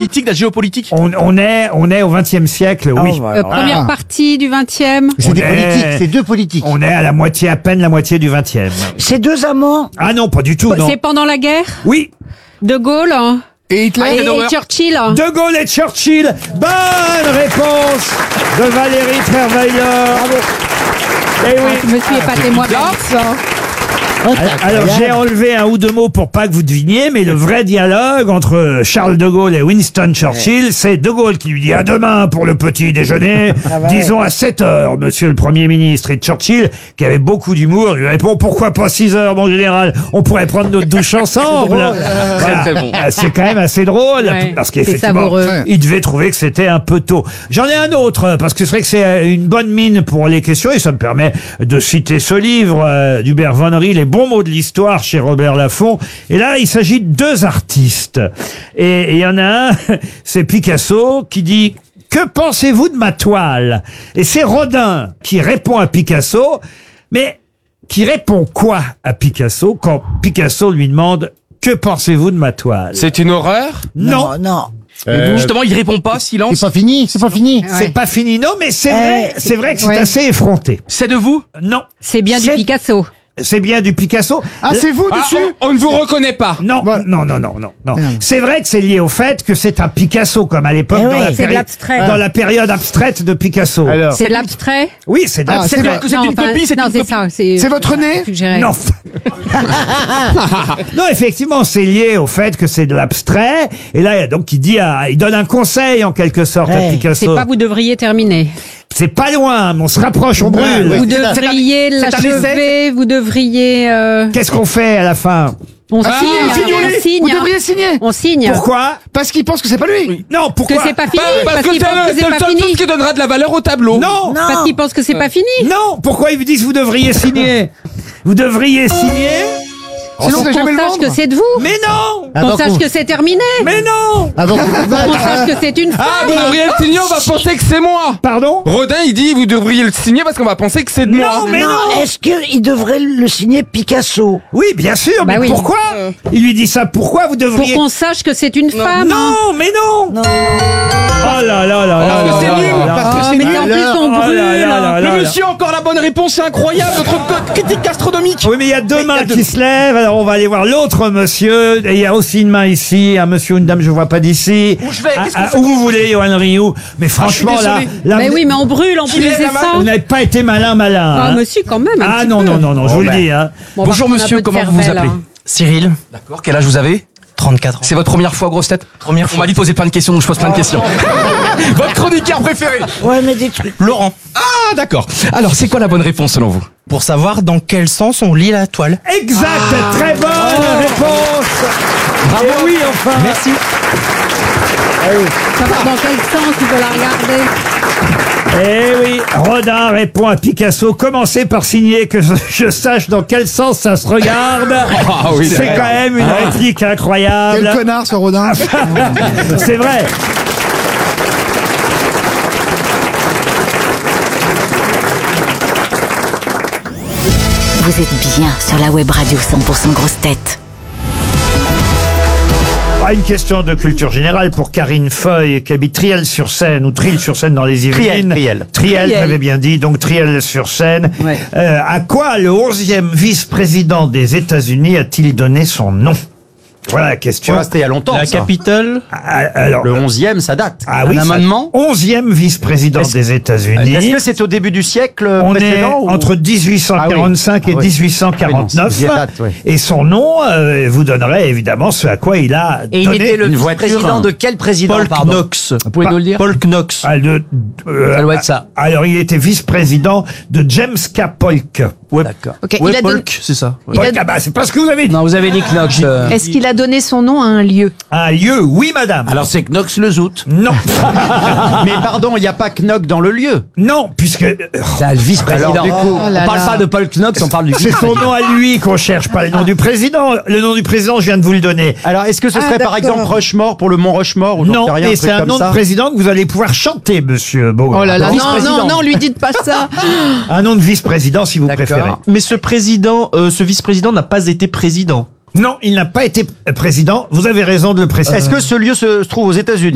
politique, de la géopolitique. On est au XXe siècle, oui. Première partie du 20e. C'est des On est- politiques, c'est deux politiques. On est à peine la moitié du XXe. C'est deux amants. Ah non, pas du tout, non. C'est pendant la guerre. Oui, De Gaulle Et Hitler et Churchill. De Gaulle et Churchill. Bonne réponse de Valérie Trierweiler. Eh oui. Je me suis épaté moi-même. Alors j'ai enlevé un ou deux mots pour pas que vous deviniez, mais le vrai dialogue entre Charles de Gaulle et Winston Churchill, c'est de Gaulle qui lui dit à demain pour le petit déjeuner, disons à 7 heures, monsieur le Premier ministre, et Churchill, qui avait beaucoup d'humour, lui répond pourquoi pas 6 heures, mon général, on pourrait prendre notre douche ensemble. Voilà. Très bon. C'est quand même assez drôle, Ouais, parce c'est qu'effectivement, savoureux. il devait trouver que c'était un peu tôt. J'en ai un autre, parce que c'est vrai que c'est une bonne mine pour les questions, et ça me permet de citer ce livre d'Hubert von Ry, Les bons mots de l'histoire chez Robert Laffont. Et là, il s'agit de deux artistes. Et il y en a un, c'est Picasso, qui dit « Que pensez-vous de ma toile ?» Et c'est Rodin qui répond à Picasso, mais qui répond quoi à Picasso quand Picasso lui demande « Que pensez-vous de ma toile ?» C'est une horreur. Non, Non. Justement, il répond pas, silence. C'est pas fini, c'est pas fini. c'est pas fini. Non, mais c'est vrai que c'est ouais. assez effronté. C'est de vous. Non, C'est bien du C'est- Picasso. c'est bien du Picasso. Ah, c'est vous Ah, dessus? on ne vous reconnaît pas. Non, non. C'est vrai que c'est lié au fait que c'est un Picasso, comme à l'époque, Eh dans, oui, la c'est de l'abstrait. dans la période abstraite de Picasso. Alors. C'est de l'abstrait. Oui, c'est de Ah, l'abstrait. C'est-à-dire que c'est une copie, c'est non, une c'est copie. ça. C'est votre nez? Suggéré. Non. Non, effectivement, c'est lié au fait que c'est de l'abstrait. Et là, donc, il donne un conseil, en quelque sorte, à Ouais. C'est Picasso. pas vous devriez terminer. C'est pas loin, mais on se rapproche, on brûle. Ouais, Vous c'est ça. devriez c'est un l'achever. Vous devriez. Qu'est-ce qu'on fait à la fin? On Ah, signe. signez-les. On signe. Vous devriez signer. On signe. Pourquoi? Parce qu'il pense que c'est pas lui. Non, Que pourquoi? c'est pas fini. Parce que qu'il pense que c'est c'est le pas seul fini. truc qui donnera de la valeur au tableau. Non. Parce qu'il pense que c'est pas fini. Non, pourquoi ils vous disent vous devriez signer? Vous devriez signer? Sinon, vous Qu'on n'allez jamais le sache vendre. que c'est de vous. Mais non! Qu'on sache que c'est terminé. Mais non! Ah, donc, Qu'on sache que c'est une Ah, femme. vous devriez le signer, on va penser que c'est moi. Pardon? Rodin, il dit, vous devriez le signer parce qu'on va penser que c'est de moi. Non, mais non! est-ce qu'il devrait le signer Picasso? Oui, bien sûr, Bah mais oui. pourquoi? Il lui dit ça, pourquoi vous Pour devriez... qu'on sache que c'est une femme. Non, mais non! Oh là là là là Parce que là c'est là nul, là. parce que Oh, c'est mais nul. en plus on Oh là brûle. là là là Le là. monsieur a encore la bonne réponse, c'est incroyable, notre critique gastronomique. Oui, mais il y a deux mains qui se lèvent, alors on va aller voir l'autre monsieur, et il y a aussi une main ici, un monsieur ou une dame, je vois pas d'ici. Où je vais? Qu'est-ce qu'on fait? Où vous voulez, Johan Rioux. Mais franchement, je suis là, désolé. là, Mais vous- oui, mais on brûle en plus, lève c'est la main. ça. vous n'avez pas été malin. Ah, hein. monsieur, quand même. un Ah petit non, peu. non, non, non, je vous le dis. Hein. Bon, Bonjour par contre, monsieur, un peu de comment vous vous cervelle, appelez? hein. Cyril, D'accord, quel âge vous avez? 34 ans. C'est votre première fois aux grosses têtes? Première On fois. m'a dit de poser plein de questions, donc je pose plein de questions. Votre chroniqueur préféré? Ouais, mais des trucs. Laurent, Ah, d'accord. Alors, c'est quoi la bonne réponse selon vous? pour savoir dans quel sens on lit la toile. Exact, très bonne réponse. Bravo. Et oui, enfin. Merci. Savoir dans quel sens tu peux la regarder. Eh oui, Rodin répond à Picasso, commencez par signer que je sache dans quel sens ça se regarde. Ah oui, C'est quand même une réplique incroyable. Quel connard, ce Rodin. C'est vrai. Vous êtes bien sur la web radio 100% grosse tête. Ah, une question de culture générale pour Karine Feuille, qui habite Triel-sur-Seine, ou Triel-sur-Seine dans les Yvelines. Triel, j'avais bien dit, donc Triel-sur-Seine. Ouais. À quoi le 11e vice-président des États-Unis a-t-il donné son nom? Voilà la question. Voilà, c'était il y a longtemps. La ça. capitale, Ah, alors, Le 11e, ça date. ah oui, Un ça- amendement 11e vice-président des États-Unis. Est-ce que c'est au début du siècle On est précédent ou- entre 1845 Ah et oui. 1849. Ah oui, non, date, oui. Et son nom vous donnerait évidemment ce à quoi il a Et il donné. était le une voiture, président hein. de quel président, Paul pardon? Knox. Vous pouvez nous le dire? Paul Knox. Ah, Ça doit être ça. Alors, il était vice-président de James K. Polk. D'accord. Ok, Ouais, il a donné- Polk, c'est ça. Ouais. Il a- Polk, ah bah, c'est pas ce que vous avez dit. Non, vous avez dit Knox. Est-ce qu'il a donné son nom à un lieu? Un lieu, oui, madame. Alors c'est Knox le Zout. Non. Mais pardon, il n'y a pas Knock dans le lieu. Non, puisque C'est un vice-président. Alors, du coup, Oh là On parle là. pas de Paul Knox, on parle du c'est son nom à lui qu'on cherche, pas le nom du président. Le nom du président, je viens de vous le donner. Alors est-ce que ce serait par d'accord. exemple Rushmore pour le mont Rushmore ou j'en Non, sais rien, mais truc c'est un comme nom de ça président que vous allez pouvoir chanter, monsieur Beaugrand. Oh là là, non, Vice-président. non, non, lui dites pas ça. Un nom de vice-président, si vous D'accord. préférez. Mais ce vice-président n'a pas été président. Non, il n'a pas été président. Vous avez raison de le préciser. Est-ce que ce lieu se trouve aux États-Unis?